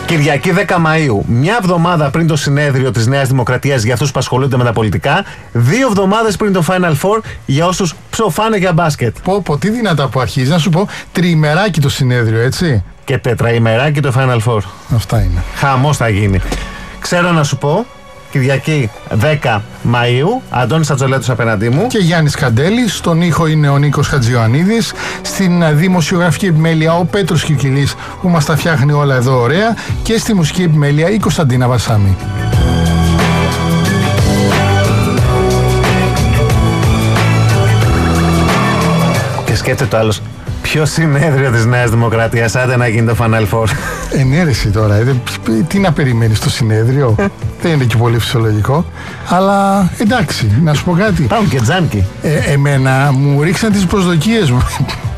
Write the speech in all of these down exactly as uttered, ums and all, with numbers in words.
Κυριακή δέκα Μαΐου, μια εβδομάδα πριν το συνέδριο της Νέας Δημοκρατίας για αυτούς που ασχολούνται με τα πολιτικά, δύο εβδομάδες πριν το Final Four για όσους ψοφάνε για μπάσκετ. Πω, πω, τι δυνατά που αρχίζει. Να σου πω, τριημεράκι το συνέδριο, έτσι. Και τετραημεράκι το Final Four. Αυτά είναι. Χαμός θα γίνει. Ξέρω να σου πω, Κυριακή δέκα Μαΐου, Αντώνης Ατζολέτος απέναντί μου. Και Γιάννης Καντέλης, στον ήχο είναι ο Νίκος Χατζιωαννίδης, στην δημοσιογραφική επιμέλεια ο Πέτρος Κυρκυλής που μας τα φτιάχνει όλα εδώ ωραία και στη μουσική επιμέλεια η Κωνσταντίνα Βασάμη. Και σκέφτεται το άλλος, ποιο συνέδριο της Νέας Δημοκρατίας, άντε να γίνει το Final Four. Ενέρεση τώρα, ε, τι να περιμένεις στο συνέδριο, δεν είναι και πολύ φυσιολογικό, αλλά εντάξει, να σου πω κάτι. Πάμε και τζάνκι. Ε, εμένα μου ρίξαν τις προσδοκίες μου.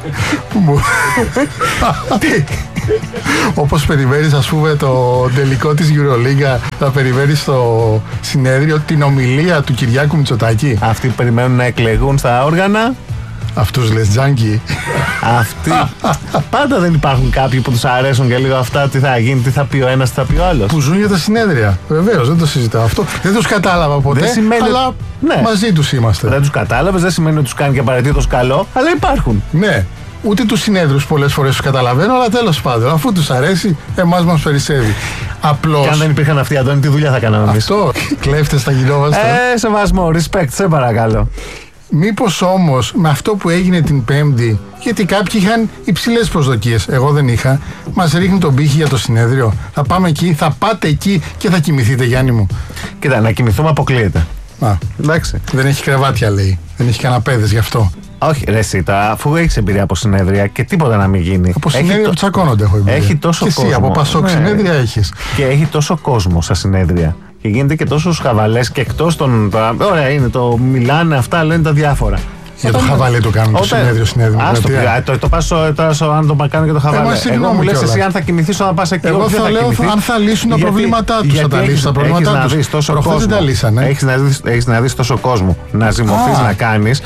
Όπως περιμένεις, ας πούμε, το τελικό της EuroLeague, θα περιμένεις στο συνέδριο την ομιλία του Κυριάκου Μητσοτάκη. Αυτοί που περιμένουν να εκλεγούν στα όργανα. Αυτούς λες τζάνκι. Αυτοί. Πάντα δεν υπάρχουν κάποιοι που τους αρέσουν και λίγο αυτά, τι θα γίνει, τι θα πει ο ένας, τι θα πει ο άλλος. Που ζουν για τα συνέδρια. Βεβαίως, δεν το συζητάω αυτό. Δεν τους κατάλαβα ποτέ, σημαίνει... αλλά ναι. μαζί τους είμαστε. Δεν τους κατάλαβες, δεν σημαίνει ότι τους κάνει και απαραίτητος καλό, αλλά υπάρχουν. Ναι. Ούτε τους συνέδριους πολλές φορές τους καταλαβαίνω, αλλά τέλος πάντων, αφού τους αρέσει, εμάς μας περισσεύει. Απλώς. Και αν δεν υπήρχαν αυτοί, Αντώνη, τι δουλειά θα κάναμε εμείς. Αυτό. Κλέφτες θα γινόμαστε. Ε, σεβασμό, respect, σε παρακαλώ. Μήπως όμως με αυτό που έγινε την Πέμπτη, γιατί κάποιοι είχαν υψηλές προσδοκίες, εγώ δεν είχα, μας ρίχνει τον πύχη για το συνέδριο. Θα πάμε εκεί, θα πάτε εκεί και θα κοιμηθείτε, Γιάννη μου. Κοίτα, να κοιμηθούμε αποκλείεται. Α, εντάξει. Δεν έχει κρεβάτια, λέει. Δεν έχει καναπέδες γι' αυτό. Όχι, ρε Σίτα, αφού έχεις εμπειρία από συνέδρια και τίποτα να μην γίνει. Από συνέδρια που τσακώνονται έχω εμπειρία. Έχει τόσο και κόσμο. εσύ από Πασόκ συνέδρια έχεις. Και έχει τόσο κόσμο στα συνέδρια. Και γίνεται και τόσους χαβαλές και εκτός των. Ωραία, είναι το μιλάνε, αυτά λένε τα διάφορα. Για το χαβαλέ το κάνουν το συνέδριο συνέδριο. Α το πει, το, το πάσω τώρα αν το κάνω και το χαβαλέ. Εγώ μου λες εσύ αν θα κοιμηθείς όταν πας εκεί. Εγώ θα λέω αν θα λύσουν τα προβλήματά τους. Θα τα λύσουν τα προβλήματά τους. Προχθές δεν τα λύσανε. Έχεις να δεις τόσο κόσμο να ζυμωθείς να κάνεις.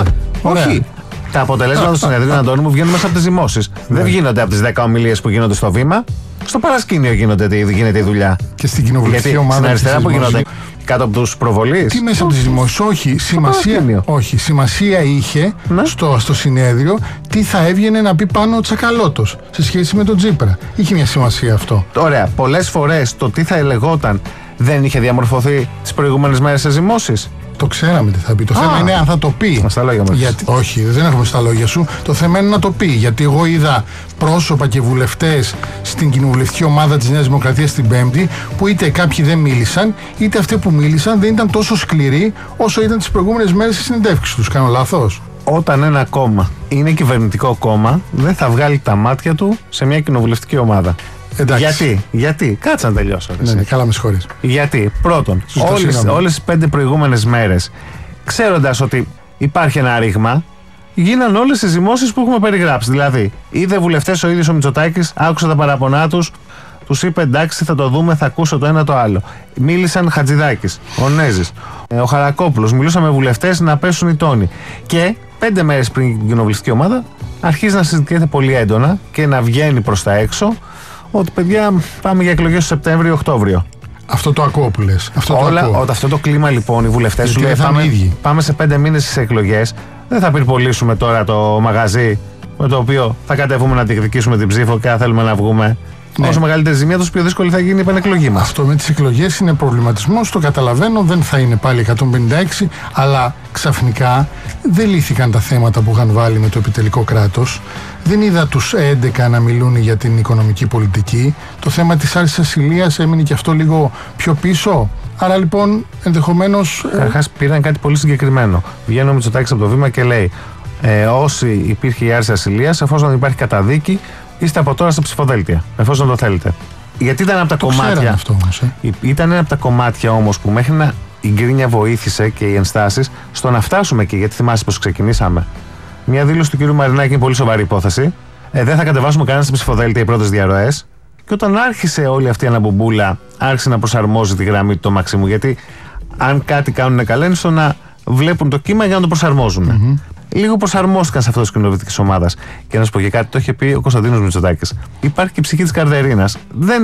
Όχι. Τα αποτελέσματα του συνεδρίου, Αντώνη μου, βγαίνουν μέσα από τις ζυμώσεις. Δεν γίνονται από τις δέκα ομιλίες που γίνονται στο βήμα. Στο παρασκήνιο γίνεται η δουλειά. Και στην κοινοβουλευτική ομάδα. Στην αριστερά που γίνονται κάτω από τους προβολείς. Τι μέσα από τις δημόσιες, όχι. Σημασία, όχι. Σημασία είχε στο, στο συνέδριο τι θα έβγαινε να πει πάνω ο Τσακαλώτος σε σχέση με τον Τσίπρα. Είχε μια σημασία αυτό. Ωραία. Πολλές φορές το τι θα ελεγόταν δεν είχε διαμορφωθεί τις προηγούμενες μέρες σε ζυμώσεις. Το ξέραμε τι θα πει. Το Α, θέμα είναι αν θα το πει. Στα λόγια μας. Γιατί... Όχι, δεν έχουμε στα λόγια σου. Το θέμα είναι να το πει. Γιατί εγώ είδα πρόσωπα και βουλευτές στην κοινοβουλευτική ομάδα της Νέας Δημοκρατίας την Πέμπτη που είτε κάποιοι δεν μίλησαν, είτε αυτοί που μίλησαν δεν ήταν τόσο σκληροί όσο ήταν τις προηγούμενες μέρες στη συνεντεύξη τους. Κάνω λάθος? Όταν ένα κόμμα είναι κυβερνητικό κόμμα, δεν θα βγάλει τα μάτια του σε μια κοινοβουλευτική ομάδα. Εντάξει. Γιατί, γιατί, κάτσε να τελειώσω. Ναι, ναι, καλά με συγχωρείς. Γιατί, πρώτον, όλες, όλες τις πέντε προηγούμενες μέρες, ξέροντας ότι υπάρχει ένα ρήγμα, γίναν όλες οι ζυμώσεις που έχουμε περιγράψει. Δηλαδή, είδε βουλευτές ο ίδιος ο Μητσοτάκης, άκουσε τα παραπονά τους, τους είπε εντάξει, θα το δούμε, θα ακούσω το ένα το άλλο. Μίλησαν Χατζηδάκης, ο Νέζης, ο Χαρακόπουλος, μιλούσαν με βουλευτές να πέσουν οι τόνοι. Και πέντε μέρες πριν την κοινοβουλευτική ομάδα, αρχίζει να συζητιέται πολύ έντονα και να βγαίνει προς τα έξω. Ότι παιδιά πάμε για εκλογές στο Σεπτέμβριο-Οκτώβριο. Αυτό το ακούω που λες. Αυτό, Όλα, το ακούω. αυτό το κλίμα λοιπόν οι βουλευτές σου λέει πάμε, πάμε σε πέντε μήνες στις εκλογές. Δεν θα πυρπολίσουμε τώρα το μαγαζί με το οποίο θα κατεβούμε να διεκδικήσουμε την ψήφο και αν θέλουμε να βγούμε. Ναι. Όσο μεγαλύτερη ζημία, τόσο πιο δύσκολη θα γίνει η επανεκλογή μας. Αυτό με τις εκλογές είναι προβληματισμός, το καταλαβαίνω, δεν θα είναι πάλι εκατόν πενήντα έξι, αλλά ξαφνικά δεν λύθηκαν τα θέματα που είχαν βάλει με το επιτελικό κράτος. Δεν είδα τους έντεκα να μιλούν για την οικονομική πολιτική. Το θέμα της άρσης ασυλίας έμεινε και αυτό λίγο πιο πίσω. Άρα λοιπόν ενδεχομένως. Καταρχάς πήραν κάτι πολύ συγκεκριμένο. Βγαίνει ο Μητσοτάκης από το βήμα και λέει: ε, όσοι υπήρχε η άρση ασυλίας, εφόσον υπάρχει καταδίκη, είστε από τώρα στα ψηφοδέλτια, εφόσον το θέλετε. Γιατί ήταν από τα το κομμάτια. Αυτό όμως, ε. Ήταν ένα από τα κομμάτια όμως που μέχρι να η γκρίνια βοήθησε και οι ενστάσεις στο να φτάσουμε εκεί. Γιατί θυμάσαι πως ξεκινήσαμε. Μια δήλωση του κ. Μαρινάκη είναι πολύ σοβαρή υπόθεση. Ε, δεν θα κατεβάσουμε κανένα στα ψηφοδέλτια οι πρώτες διαρροές. Και όταν άρχισε όλη αυτή η αναμπομπούλα, άρχισε να προσαρμόζει τη γραμμή του το Μαξίμου. Γιατί αν κάτι κάνουν καλά είναι στο να βλέπουν το κύμα για να το προσαρμόζουν. Mm-hmm. Λίγο προσαρμόστηκαν σε αυτό τη κοινοβουλευτική ομάδα. Και να σου πω και κάτι, το είχε πει ο Κωνσταντίνος Μητσοτάκης. Υπάρχει και η ψυχή της καρδερίνας. Δεν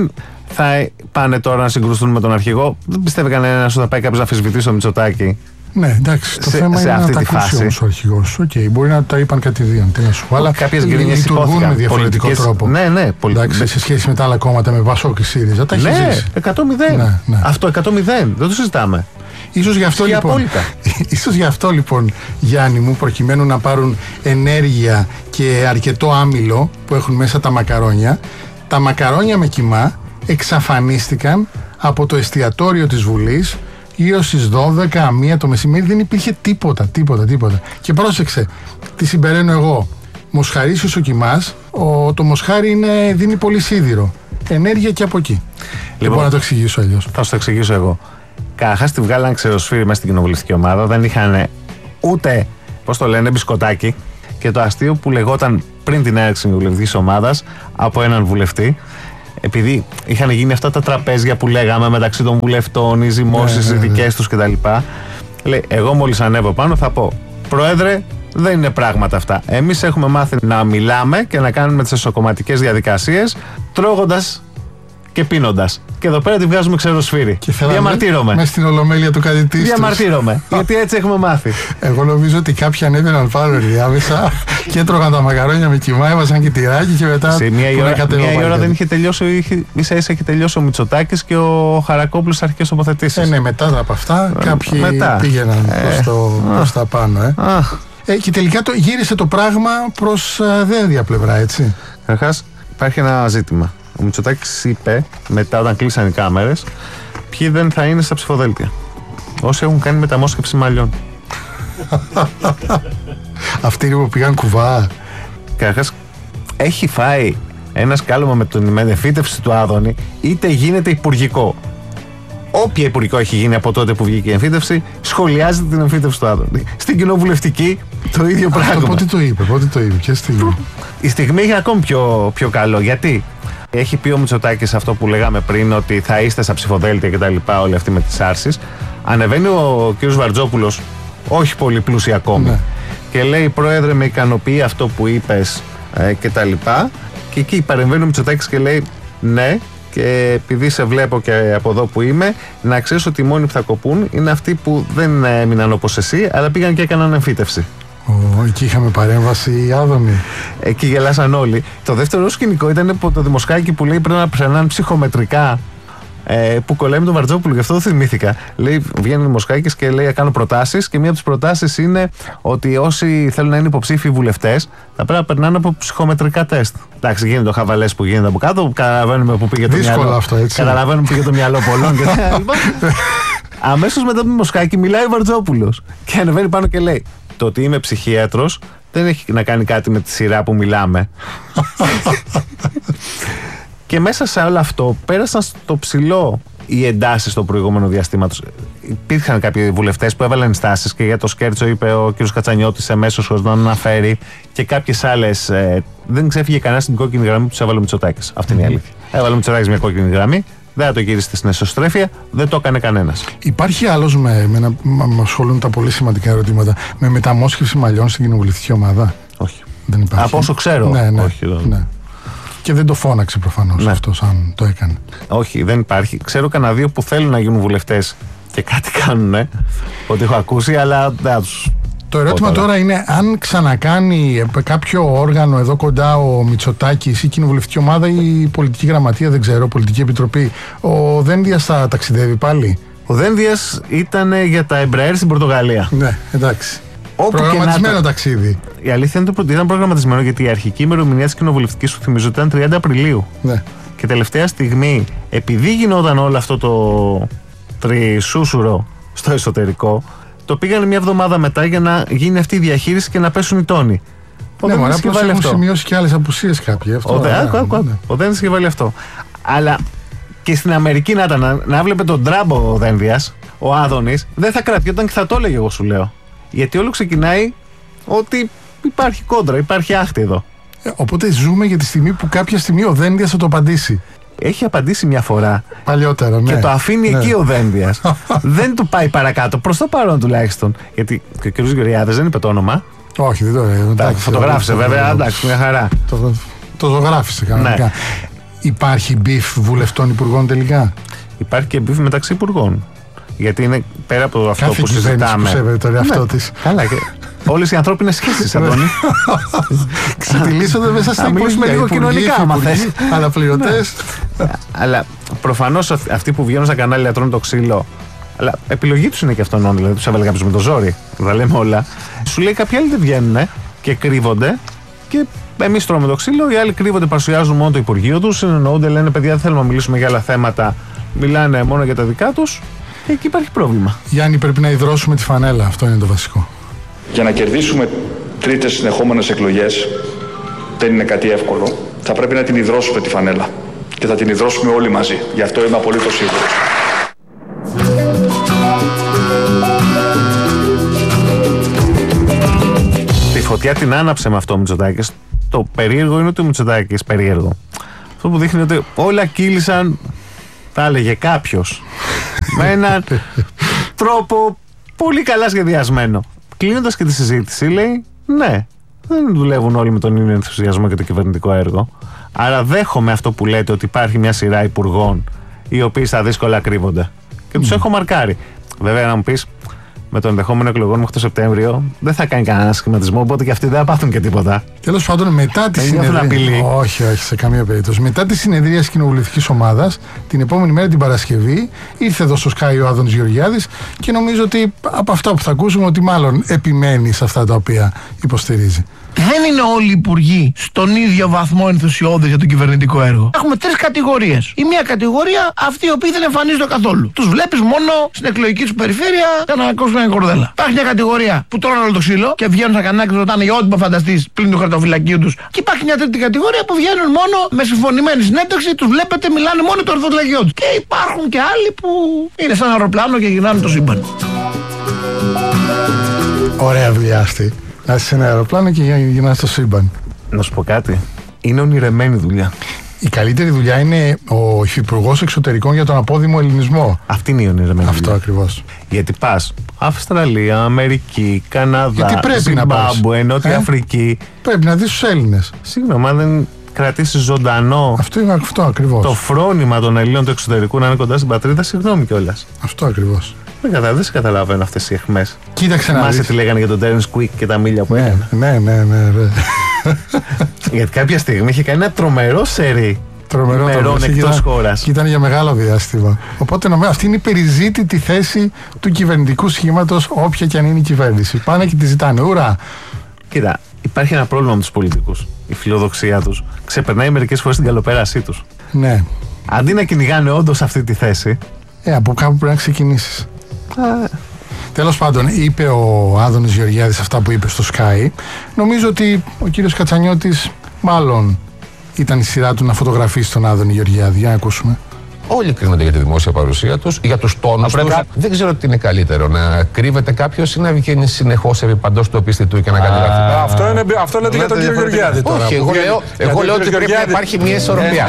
θα πάνε τώρα να συγκρουστούν με τον αρχηγό. Δεν πιστεύει κανένα ότι θα πάει κάποιο να αμφισβητήσει το Μητσοτάκη. Ναι, εντάξει, το σε, θέμα σε είναι αυτή να τα ακούσει όμως ο αρχηγός. Οκ, okay, μπορεί να τα είπαν κατηδίαν, τι να σου πω. Αλλά κάποιες γκρίνιες λειτουργούν με διαφορετικό πολιτικές... τρόπο. Ναι, ναι. Πολι... Εντάξει, σε σχέση με τα άλλα κόμματα, με Πασόκ και ΣΥΡΙΖΑ, τα έχει ναι, ζήσει. εκατό μηδέν. Ναι, ναι. Αυτό εκατό μηδέν. Δεν το συζητάμε. Ίσως γι' αυτό, λοιπόν, ίσως γι' αυτό λοιπόν, Γιάννη μου, προκειμένου να πάρουν ενέργεια και αρκετό άμυλο που έχουν μέσα τα μακαρόνια, τα μακαρόνια με κιμά εξαφανίστηκαν από το εστιατόριο της Βουλής γύρω στις δώδεκα, μία το μεσημέρι. Δεν υπήρχε τίποτα, τίποτα, τίποτα. Και πρόσεξε, τι συμπεραίνω εγώ. Μοσχαρίσιος ο κιμάς, ο, το μοσχάρι είναι, δίνει πολύ σίδηρο. Ενέργεια και από εκεί. Λοιπόν, δεν μπορώ να το εξηγήσω αλλιώς. Θα σου το εξηγήσω εγώ. Καταρχάς τη βγάλαν ξεροσφύρι μέσα στην κοινοβουλευτική ομάδα. Δεν είχαν ούτε, πώς το λένε, μπισκοτάκι. Και το αστείο που λεγόταν πριν την έναρξη της κοινοβουλευτικής ομάδας από έναν βουλευτή, επειδή είχαν γίνει αυτά τα τραπέζια που λέγαμε μεταξύ των βουλευτών, οι ζυμώσεις, οι δικές τους κτλ. Λέει, εγώ μόλις ανέβω πάνω θα πω, Πρόεδρε, δεν είναι πράγματα αυτά. Εμείς έχουμε μάθει να μιλάμε και να κάνουμε τις εσωκομματικές διαδικασίες τρώγοντας και πίνοντας. Και εδώ πέρα τη βγάζουμε ξεροσφύρι. Διαμαρτύρομαι. Μες στην ολομέλεια του κάτι της. Διαμαρτύρομαι. Γιατί έτσι έχουμε μάθει. Εγώ νομίζω ότι κάποιοι ανέβαιναν πάνω διάβησα και έτρωγαν τα μακαρόνια με κιμά, έβαζαν και τυράκι και μετά. Σε μία ώρα, μία ώρα δεν είχε τελειώσει, είχε, ίσα ίσα είχε τελειώσει ο Μητσοτάκης και ο Χαρακόπουλος αρχικές τοποθετήσεις. Ε, ναι, μετά από αυτά κάποιοι μετά. πήγαιναν ε, προς, το, προς τα πάνω. Ε. Ε, και τελικά το, γύρισε το πράγμα προς uh, δένδια πλευρά, έτσι. Καταρχάς, υπάρχει ένα ζήτημα. Ο Μητσοτάκης είπε μετά, όταν κλείσαν οι κάμερες, ποιοι δεν θα είναι στα ψηφοδέλτια. Όσοι έχουν κάνει μεταμόσχευση μαλλιών. Αυτοί που πήγαν κουβά. Καταρχάς, έχει φάει ένα σκάλωμα με την εμφύτευση του Άδωνη, είτε γίνεται υπουργικό. Όποια υπουργικό έχει γίνει από τότε που βγήκε η εμφύτευση, σχολιάζεται την εμφύτευση του Άδωνη. Στην κοινοβουλευτική, το ίδιο Αυτό πράγμα. Πότε το είπε, πότε το είπε, ποια στιγμή. Η στιγμή είναι ακόμη πιο, πιο καλό. Γιατί έχει πει ο Μητσοτάκης αυτό που λέγαμε πριν, ότι θα είστε στα ψηφοδέλτια και τα λοιπά, όλοι αυτοί με τις άρσεις. Ανεβαίνει ο κ. Βαρτζόπουλος, όχι πολύ πλούσιοι ακόμη, ναι. Και λέει, Πρόεδρε, με ικανοποιεί αυτό που είπες ε, και τα λοιπά. Και εκεί παρεμβαίνει ο Μητσοτάκης και λέει, ναι, και επειδή σε βλέπω και από εδώ που είμαι, να ξέρεις ότι οι μόνοι που θα κοπούν είναι αυτοί που δεν έμειναν όπως εσύ, αλλά πήγαν και έκαναν εμφύτευση. Oh, εκεί είχαμε παρέμβαση Άδωνη. Εκεί γελάσαν όλοι. Το δεύτερο σκηνικό ήταν το δημοσκάκι που λέει πρέπει να περνάνε ψυχομετρικά, ε, που κολλάει με τον Βαρτζόπουλο. Γι' αυτό το θυμήθηκα. Λέει, βγαίνει ο δημοσκάκης και λέει: κάνω προτάσεις. Και μία από τις προτάσεις είναι ότι όσοι θέλουν να είναι υποψήφιοι βουλευτές θα πρέπει να περνάνε από ψυχομετρικά τεστ. Εντάξει, γίνεται το χαβαλές που γίνεται από κάτω. Καταλαβαίνουμε που πήγε το δύσκολο μυαλό. Αυτό, έτσι. Καταλαβαίνουμε που πήγε το μυαλό πολλών. Αμέσως μετά το δημοσκάκι μιλάει ο Βαρτζόπουλος και ανεβαίνει πάνω και λέει: το ότι είμαι ψυχίατρος δεν έχει να κάνει κάτι με τη σειρά που μιλάμε. Και μέσα σε όλο αυτό πέρασαν στο ψηλό οι εντάσεις στο προηγούμενο διαστήματος. Υπήρχαν κάποιοι βουλευτές που έβαλαν ενστάσεις και για το Σκέρτσο είπε ο κ. Κατσανιώτης εμέσως χωρίς να αναφέρει, και κάποιες άλλες. Ε, δεν ξέφυγε κανένα στην κόκκινη γραμμή που τους έβαλε ο Μητσοτάκης. Αυτή είναι η αλήθεια. Έβαλε ο Μητσοτάκης μια κόκκινη γραμμή. Δεν θα το γύρισε στην εσωστρέφεια, δεν το έκανε κανένας. Υπάρχει άλλος με, με, να, με ασχολούν τα πολύ σημαντικά ερωτήματα, με μεταμόσχευση μαλλιών στην κοινοβουλευτική ομάδα? Όχι. Δεν υπάρχει. Από όσο ξέρω. Ναι, ναι, όχι, ναι. Και δεν το φώναξε προφανώς, ναι, αυτός, αν το έκανε. Όχι, δεν υπάρχει. Ξέρω κανένα δύο που θέλουν να γίνουν βουλευτές και κάτι κάνουν, ε, ότι έχω ακούσει, αλλά δεν θα τους. Το ερώτημα τώρα είναι αν ξανακάνει κάποιο όργανο εδώ κοντά ο Μητσοτάκης, η κοινοβουλευτική ομάδα ή η πολιτική γραμματεία, δεν ξέρω, πολιτική επιτροπή. Ο Δένδιας θα ταξιδεύει πάλι? Ο Δένδιας ήταν για τα Εμπραέρ στην Πορτογαλία. Ναι, εντάξει. Όπου προγραμματισμένο να... ταξίδι. Η αλήθεια είναι ότι ήταν προγραμματισμένο, γιατί η αρχική ημερομηνία της κοινοβουλευτικής, που θυμίζω, ήταν τριάντα Απριλίου. Ναι. Και τελευταία στιγμή, επειδή γινόταν όλο αυτό το τρισούσουρο στο εσωτερικό, το πήγανε μια εβδομάδα μετά για να γίνει αυτή η διαχείριση και να πέσουν οι τόνοι. Ναι, μωρά, απλώς έχουν σημειώσει και άλλες απουσίες κάποιοι. Αυτό, ο Δένδιας είχε βάλει αυτό. Αλλά και στην Αμερική να ήταν, να, να βλέπε τον Τράμπο ο Δένδιας, ο Άδωνης, δεν θα κρατιόταν και θα το έλεγε, εγώ σου λέω. Γιατί όλο ξεκινάει ότι υπάρχει κόντρα, υπάρχει άχτη εδώ. Ε, οπότε ζούμε για τη στιγμή που κάποια στιγμή ο Δένδιας θα το απαντήσει. Έχει απαντήσει μια φορά. Παλιότερα, ναι. Και το αφήνει ναι. εκεί ο Δένδιας. Δεν του πάει παρακάτω, προς το παρόν τουλάχιστον. Γιατί και ο κ. Γεωργιάδης δεν είπε το όνομα. Όχι, δεν το είπε. Φωτογράφησε βέβαια, εντάξει, μια χαρά. Το, το ζωγράφησε κανονικά. Ναι. υπάρχει μπιφ βουλευτών υπουργών τελικά? Υπάρχει και μπιφ μεταξύ υπουργών. Γιατί είναι πέρα από αυτό κάθε που συζητάμε. Που σέβεται τον εαυτό ναι, της. Καλά, και όλες οι ανθρώπινες σχέσεις, Αντώνη. Ξετυλίσσονται μέσα στα υπουργεία. Να μιλήσουμε λίγο κοινωνικά, άμα θες. Αναπληρωτές. Αλλά προφανώς αυτοί που βγαίνουν στα κανάλια τρώνε το ξύλο. Αλλά επιλογή τους είναι και αυτόν, δηλαδή τους έβαλε κάποιος με το ζόρι. Τα λέμε όλα. Σου λέει κάποιοι άλλοι δεν βγαίνουν και κρύβονται. Και εμείς τρώμε το ξύλο. Οι άλλοι κρύβονται, παρουσιάζουν μόνο το Υπουργείο τους. Συνεννοούνται, λένε παιδιά, δεν θέλουμε να μιλήσουμε για άλλα θέματα. Μιλάνε μόνο για τα δικά τους. Και εκεί υπάρχει πρόβλημα. Γιάννη, πρέπει να υδρώσουμε τη φανέλα. Αυτό είναι το βασικό. Για να κερδίσουμε τρίτες συνεχόμενες εκλογές, δεν είναι κάτι εύκολο. Θα πρέπει να την υδρώσουμε τη φανέλα. Και θα την υδρώσουμε όλοι μαζί. Γι' αυτό είμαι απολύτως σίγουρος. Τη φωτιά την άναψε με αυτό ο Μητσοτάκης. Το περίεργο είναι ότι ο Μητσοτάκης περίεργο. Αυτό που δείχνει ότι όλα κύλησαν, τα έλεγε κάποιος, με έναν τρόπο πολύ καλά σχεδιασμένο. Κλείνοντας και τη συζήτηση, λέει ναι, δεν δουλεύουν όλοι με τον ίδιο ενθουσιασμό και το κυβερνητικό έργο. Άρα δέχομαι αυτό που λέτε, ότι υπάρχει μια σειρά υπουργών οι οποίοι στα δύσκολα κρύβονται. Και τους mm. έχω μαρκάρει. Βέβαια, να μου πεις, με το ενδεχόμενο εκλογών μέχρι το Σεπτέμβριο δεν θα κάνει κανένα σχηματισμό, οπότε και αυτοί δεν θα πάθουν και τίποτα. Τέλος πάντων, μετά τη συνεδρία. Όχι, όχι, σε καμία περίπτωση. Μετά τη συνεδρία της κοινοβουλευτικής ομάδας, την επόμενη μέρα την Παρασκευή, ήρθε εδώ στο Sky ο Άδωνης Γεωργιάδης και νομίζω ότι από αυτά που θα ακούσουμε, ότι μάλλον επιμένει σε αυτά τα οποία υποστηρίζει. Δεν είναι όλοι οι υπουργοί στον ίδιο βαθμό ενθουσιώδες για το κυβερνητικό έργο. Έχουμε τρεις κατηγορίες. Η μία κατηγορία, αυτοί οι οποίοι δεν εμφανίζονται καθόλου. Τους βλέπεις μόνο στην εκλογική σου περιφέρεια για να ακούσουν μια κορδέλα. Υπάρχει μια κατηγορία που τρώνε όλο το ξύλο και βγαίνουν στα κανάλια και ρωτάνε για ό,τι που φανταστείς πλην του χαρτοφυλακίου τους. Και υπάρχει μια τρίτη κατηγορία που βγαίνουν μόνο με συμφωνημένη συνέντευξη, τους βλέπετε, μιλάνε μόνο το χαρτοφυλακείο τους. Και υπάρχουν και άλλοι που είναι σαν αεροπλάνο και γυρνάνε το σύμπαν. Ωραία δουλειά αυτή. Να είσαι σε ένα αεροπλάνο και γυρνάς στο σύμπαν. Να σου πω κάτι. Είναι ονειρεμένη δουλειά. Η καλύτερη δουλειά είναι ο υφυπουργός εξωτερικών για τον απόδημο ελληνισμό. Αυτή είναι η ονειρεμένη Αυτό δουλειά. Ακριβώς. Γιατί πας Αυστραλία, Αμερική, Καναδά, Ζιμπάμπουε, Νότια ε? Αφρική. Πρέπει να δεις τους Έλληνες. Συγγνώμη, αν δεν κρατήσεις ζωντανό αυτό είναι αυτό ακριβώς. Το φρόνημα των Ελλήνων του εξωτερικού να είναι κοντά στην πατρίδα, συγγνώμη κιόλας. Αυτό ακριβώς. Δεν, κατα... δεν σε καταλαβαίνω αυτές οι αιχμές. Κοίταξε να δεις. Τι λέγανε για τον Terence Quick και τα μίλια που ναι, έκανε. Ναι, ναι, ναι, ναι. Γιατί κάποια στιγμή είχε κάνει ένα τρομερό σερί τρομερό ημερών εκτός χώρας. Και ήταν για μεγάλο διάστημα. Οπότε νομίζω αυτή είναι η περιζήτητη θέση του κυβερνητικού σχήματος, όποια και αν είναι η κυβέρνηση. Πάνε και τη ζητάνε. Ουρά! Κοίτα, υπάρχει ένα πρόβλημα με τους πολιτικούς. Η φιλοδοξία τους ξεπερνάει μερικές φορές την καλοπέρασή τους. Ναι. Αντί να κυνηγάνε όντως αυτή τη θέση. Ε, από κάπου πρέπει να ξεκινήσεις. Α. Τέλος πάντων, είπε ο Άδωνης Γεωργιάδης αυτά που είπε στο Sky. Νομίζω ότι ο κύριος Κατσανιώτης μάλλον ήταν η σειρά του να φωτογραφίσει τον Άδωνη Γεωργιάδη. Για να ακούσουμε. Όλοι κρίνονται για τη δημόσια παρουσία τους, για τους τόνους τους. Δεν ξέρω τι είναι καλύτερο, να κρύβεται κάποιος ή να βγαίνει συνεχώς επί παντός του οπισθητού και να κάνει λάθη. Αυτό, είναι, αυτό λέτε για τον κύριο Γεωργιάδη τώρα. Όχι, εγώ λέω, εγώ λέω ότι πρέπει να υπάρχει μια ισορροπία.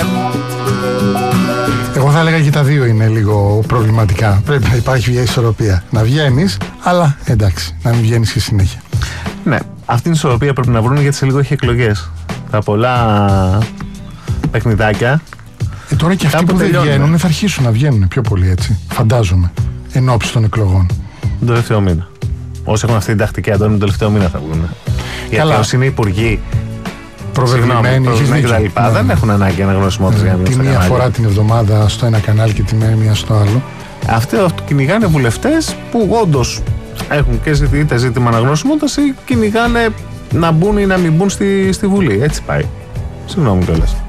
Εγώ θα έλεγα και τα δύο είναι λίγο προβληματικά. Πρέπει να υπάρχει μια ισορροπία. Να βγαίνεις, αλλά εντάξει, να μην βγαίνεις και συνέχεια. Ναι, αυτή την ισορροπία πρέπει να βρουν, γιατί σε λίγο έχει εκλογές. Τα πολλά παιχνιδάκια. Ε, τώρα και αυτοί που δεν βγαίνουν θα αρχίσουν να βγαίνουν πιο πολύ, έτσι. Φαντάζομαι. Εν ώψη των εκλογών. Τον τελευταίο μήνα. Όσοι έχουν αυτή την τακτική, Αντώνη, τον τελευταίο μήνα θα βγουν. Γιατί όσοι είναι υπουργοί προβεβλημένοι κτλ. Δεν έχουν ανάγκη αναγνωσιμότητας για να βγουν. Τη μία φορά την εβδομάδα στο ένα κανάλι και τη μία στο άλλο. Αυτοί κυνηγάνε βουλευτές που όντως έχουν και είτε ζήτημα αναγνωσιμότητας ή κυνηγάνε να μπουν ή να μην μπουν στη, στη Βουλή. Έτσι πάει. Συγγνώμη κιόλας.